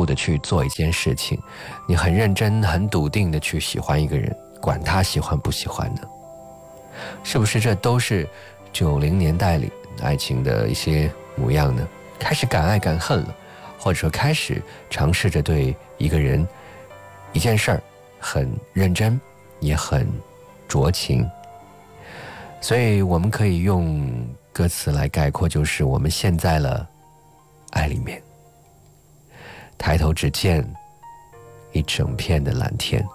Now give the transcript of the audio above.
步的去做一件事情，你很认真很笃定的去喜欢一个人，管他喜欢不喜欢呢？是不是这都是90年代里爱情的一些模样呢？开始敢爱敢恨了，或者说开始尝试着对一个人一件事儿很认真也很酌情。所以我们可以用歌词来概括，就是我们陷在了爱里面，抬头只见一整片的蓝天。